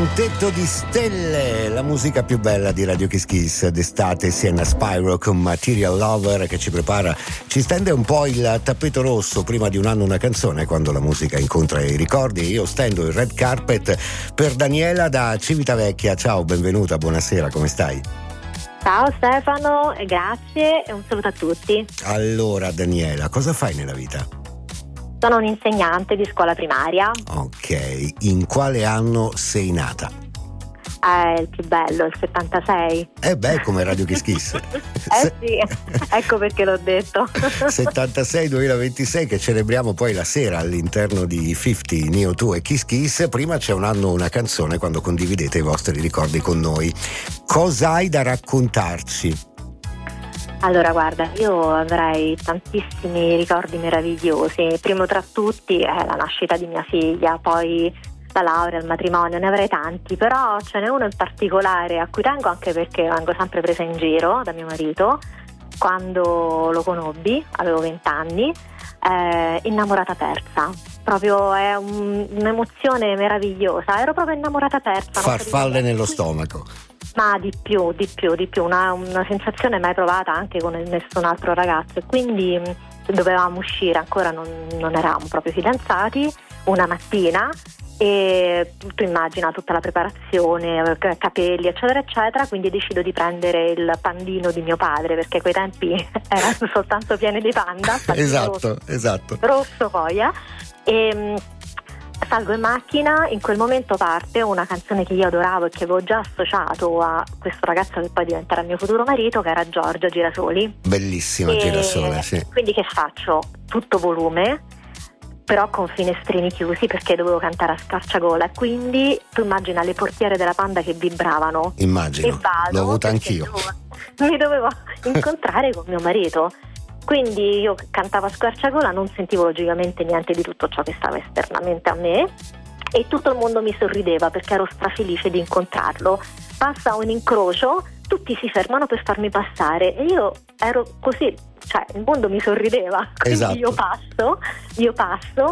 Un tetto di stelle, la musica più bella di Radio Kiss Kiss d'estate, Sienna Spyro con Material Lover che ci stende un po' il tappeto rosso. Prima di un anno una canzone, quando la musica incontra i ricordi, e io stendo il red carpet per Daniela da Civitavecchia. Ciao, benvenuta, buonasera, come stai? Ciao Stefano, grazie e un saluto a tutti. Allora Daniela, cosa fai nella vita? Sono un'insegnante di scuola primaria. Ok, in quale anno sei nata? È il più bello, il 76. Come Radio Kiss Kiss. Sì, ecco perché l'ho detto. 76-2026 che celebriamo poi la sera all'interno di 50 Neo 2 e Kiss Kiss. Prima c'è un anno una canzone, quando condividete i vostri ricordi con noi. Cosa hai da raccontarci? Allora guarda, io avrei tantissimi ricordi meravigliosi. Primo tra tutti è la nascita di mia figlia, poi la laurea, il matrimonio, ne avrei tanti, però ce n'è uno in particolare a cui tengo, anche perché vengo sempre presa in giro da mio marito. Quando lo conobbi, avevo 20 anni, innamorata persa. Proprio è un'emozione meravigliosa, ero proprio innamorata persa. Farfalle nello stomaco. Ma di più, una sensazione mai provata anche con nessun altro ragazzo, e quindi dovevamo uscire, ancora non eravamo proprio fidanzati, una mattina, e tu immagina tutta la preparazione, capelli eccetera eccetera, quindi decido di prendere il pandino di mio padre, perché quei tempi erano soltanto pieni di panda. esatto rosso poi e salgo in macchina. In quel momento parte una canzone che io adoravo e che avevo già associato a questo ragazzo che poi diventerà mio futuro marito, che era Giorgio Girasoli. Bellissima Girasole, sì. Quindi che faccio? Tutto volume, però con finestrini chiusi, perché dovevo cantare a squarciagola, quindi tu immagina le portiere della Panda che vibravano. Immagino, l'ho avuta anch'io. Mi dovevo incontrare con mio marito, quindi io cantavo a squarciagola, non sentivo logicamente niente di tutto ciò che stava esternamente a me, e tutto il mondo mi sorrideva perché ero strafelice di incontrarlo. Passa un incrocio, tutti si fermano per farmi passare e io ero così, cioè il mondo mi sorrideva, quindi esatto. io passo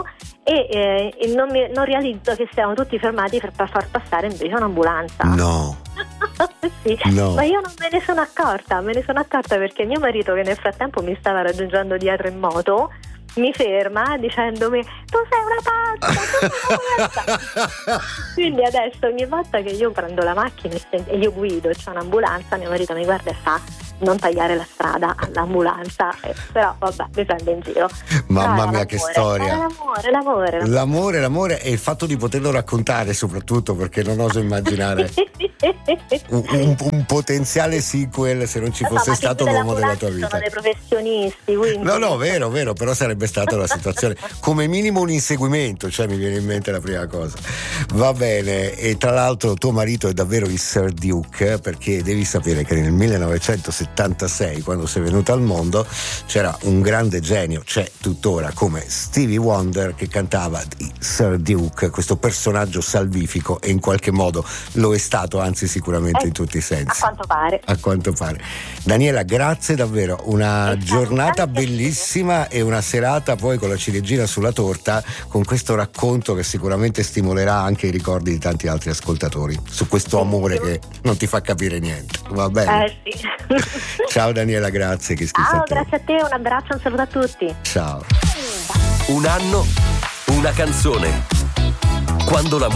e non realizzo che siamo tutti fermati per far passare invece un'ambulanza. No. Sì, no. Ma io non me ne sono accorta perché mio marito, che nel frattempo mi stava raggiungendo dietro in moto, mi ferma dicendomi: tu sei una pazza. Quindi adesso ogni volta che io prendo la macchina e io guido e c'è un'ambulanza, mio marito mi guarda e fa: non tagliare la strada all'ambulanza, però vabbè, mi prende in giro. Mamma mia, che storia. L'amore e il fatto di poterlo raccontare, soprattutto perché non oso immaginare un potenziale sequel se non ci fosse stato l'uomo della tua vita. Sono dei professionisti, quindi. No, vero, però sarebbe stata la situazione, come minimo un inseguimento, cioè mi viene in mente la prima cosa. Va bene, e tra l'altro tuo marito è davvero il Sir Duke, perché devi sapere che nel 1976, quando sei venuta al mondo, c'era un grande genio, c'è tuttora, come Stevie Wonder, che cantava di Sir Duke, questo personaggio salvifico, e in qualche modo lo è stato, anzi sicuramente in tutti i sensi. A quanto pare. Daniela, grazie davvero, una giornata bellissima e una serata poi con la ciliegina sulla torta, con questo racconto che sicuramente stimolerà anche i ricordi di tanti altri ascoltatori su questo amore che non ti fa capire niente. Va bene? Sì. Ciao Daniela, grazie. Che schifo. Ciao, grazie a te, un abbraccio, un saluto a tutti. Ciao. Un anno, una canzone. Quando la